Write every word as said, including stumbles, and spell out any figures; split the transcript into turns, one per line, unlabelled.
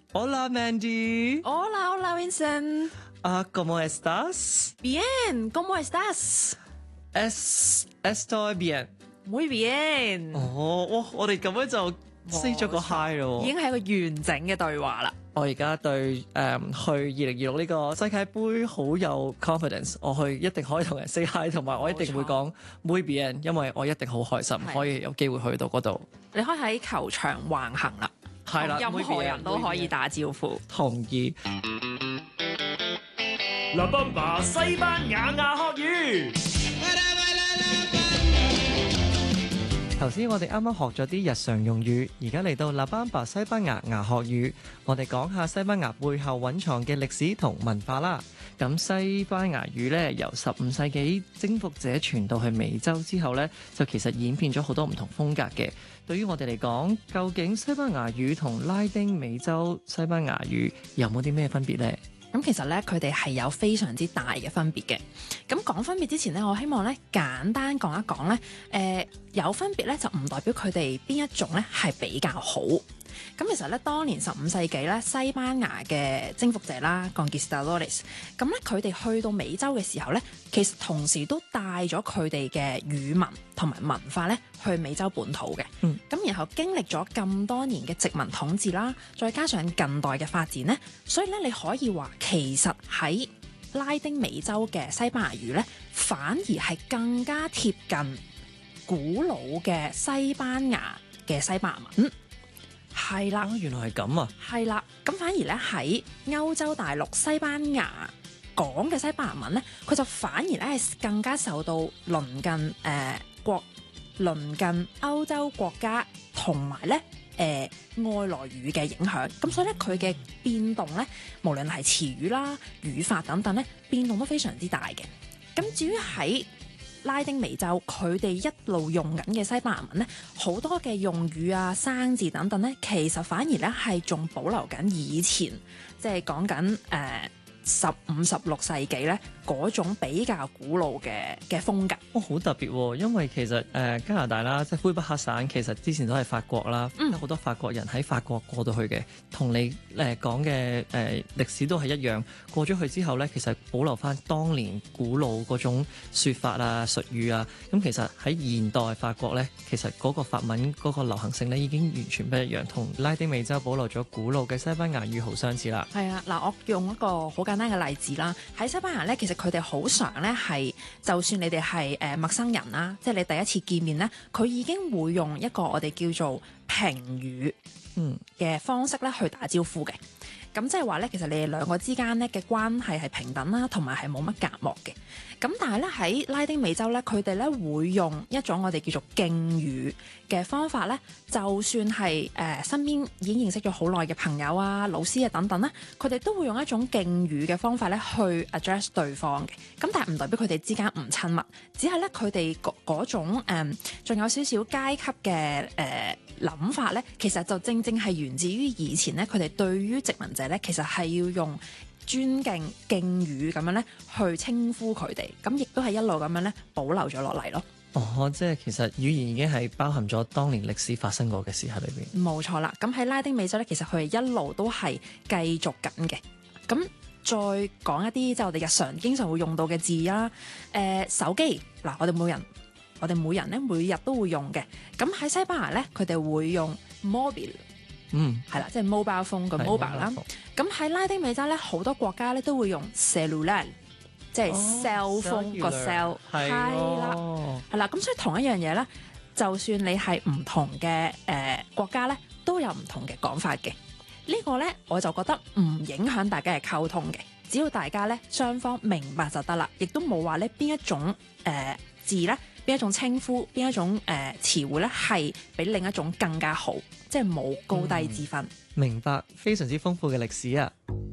Hola Mandy.
Hola, hola Vincent.
Ah, ¿cómo estás?
Bien, ¿cómo estás?
Es estoy bien.
Muy bien。
哦，哇！我哋咁樣就 say 咗個 hi 咯。
已經係一個完整嘅對話啦。
我而家對誒、嗯、去二零二六呢個世界盃好有 confidence，我去一定可以同人 say hi， 同埋我一定會講 muy bien，因為我一定好開心可以有機會去到嗰度。
你可以喺球場橫行啦，
係啦，
任何人都可以打招呼。
同意。
La Bamba 西班牙牙學語。
頭先我哋啱啱學咗啲日常用語，而家嚟到 La Bamba 西班牙牙學語，我哋講下西班牙背後蘊藏嘅歷史同文化啦。咁西班牙語咧由十五世紀征服者傳到去美洲之後咧，就其實演變咗好多唔同風格嘅。對於我哋嚟講，究竟西班牙語同拉丁美洲西班牙語有冇啲咩分別呢？
咁其實咧，佢哋係有非常之大嘅分別嘅。咁講分別之前咧，我希望咧簡單講一講咧，誒、呃、有分別咧就唔代表佢哋邊一種咧係比較好。咁其實咧，當年十五世紀咧，西班牙嘅征服者啦 Conquistadores， 咁咧佢哋去到美洲嘅時候咧，其實同時都帶咗佢哋嘅語文同埋文化咧去美洲本土嘅。嗯，咁然後經歷咗咁多年嘅殖民統治啦，再加上近代嘅發展咧，所以咧你可以話其實喺拉丁美洲嘅西班牙語咧，反而係更加貼近古老嘅西班牙嘅西班牙文。係啦、
哦，原來係咁啊！
係啦，咁反而咧喺歐洲大陸西班牙講嘅西班牙文咧，佢就反而咧係更加受到鄰近誒、呃、國鄰近歐洲國家同埋咧誒外來語嘅影響，咁所以咧佢嘅變動咧，無論係詞語啦、語法等等咧，變動都非常之大嘅。咁至於喺拉丁美洲佢哋一路用緊嘅西班牙文咧，好多嘅用語啊、生字等等咧，其實反而咧係仲保留緊以前，即係講緊誒十五、十六世紀咧嗰種比較古老嘅嘅風格。
哦，好特別喎！因為其實誒、呃、加拿大啦，即係魁北克省，其實之前都係法國啦，有好、嗯、多法國人喺法國過到去嘅，同你誒、呃、講嘅誒歷史都係一樣。過咗去之後咧，其實保留翻當年古老嗰種説法啊、術語啊。咁其實喺現代法國咧，其實嗰個法文嗰個流行性咧已經完全不一樣，同拉丁美洲保留咗古老嘅西班牙語好相似啦。
係啊，嗱，我用一個好簡單嘅例子啦。喺西班牙咧，其實佢哋好常咧係，就算你哋係誒陌生人啦，即係你第一次見面咧，佢已經會用一個我哋叫做平語嗯嘅方式咧去打招呼嘅。咁即係話咧，其實你哋兩個之間咧嘅關係係平等啦，同埋係冇乜隔膜嘅。咁但係咧喺拉丁美洲咧，佢哋咧會用一種我哋叫做敬語嘅方法咧，就算係誒、呃、身邊已經認識咗好耐嘅朋友啊、老師啊等等咧，佢哋都會用一種敬語嘅方法咧去 address 對方嘅。咁但係唔代表佢哋之間唔親密，只係咧佢哋嗰嗰種誒仲有少少階級嘅誒諗法咧，其實就正正係源自於以前咧，佢哋對於殖民者咧，其實係要用尊敬敬語咁樣咧去稱呼佢哋，咁亦都係一路咁樣咧保留咗落嚟咯。
哦，即係其實語言已經係包含咗當年歷史發生過嘅事喺裏邊。
冇錯啦，咁喺拉丁美洲咧，其實佢哋一路都係繼續緊嘅。咁再講一啲即係我哋日常經常會用到嘅字啦，誒、呃、手機嗱，我哋每人我哋每人咧每日都會用嘅。咁喺西班牙咧，佢哋會用 mobile， 嗯，係啦，即係 mobile phone 個 mobile 啦。咁喺拉丁美洲咧，好多國家咧都會用 cellular， 即係 cell phone 個 cell， 係啦，係啦。咁所以同一樣嘢咧，就算你係唔同嘅誒、呃、國家咧，都有唔同嘅講法嘅。這個、呢個咧我就覺得唔影響大家嘅溝通嘅，只要大家咧雙方明白就得啦，亦都冇話咧邊一種誒、呃、字咧，邊一種稱呼，邊一種誒、呃、詞彙咧係比另一種更加好，即係冇高低之分。
嗯，明白，非常之豐富嘅歷史啊！